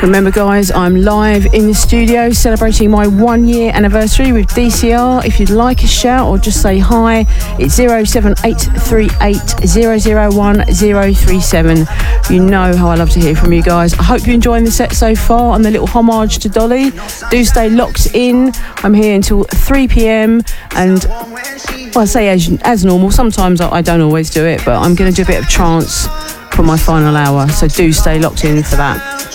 Remember guys, I'm live in the studio celebrating my 1 year anniversary with DCR. If you'd like a shout or just say hi, it's 07838001037. You know how I love to hear from you guys. I hope you're enjoying the set so far and the little homage to Dolly. Do stay locked in. I'm here until 3 p.m. and well, I say as normal, sometimes I don't always do it, but I'm going to do a bit of trance for my final hour, so do stay locked in for that.